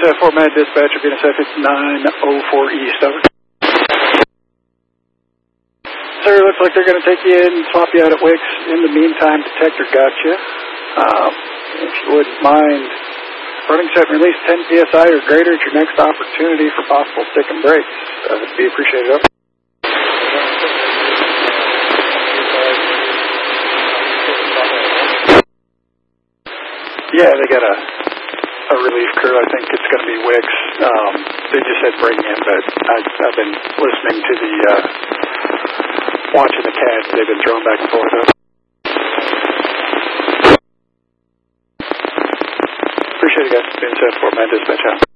BNSF Fort Med dispatcher, BNSF 5904 East, over. Sir, looks like they're going to take you in and swap you out at Wicks. In the meantime, detector got you. If you wouldn't mind running set and release 10 PSI or greater at your next opportunity for possible stick and brakes. That'd be appreciated, over. Yeah, they got a relief crew. I think it's going to be Wicks. They just said bring in, but I've been listening to the, watching the CADs. They've been thrown back and forth. Appreciate it, guys. BNSF Fort Med dispatch out.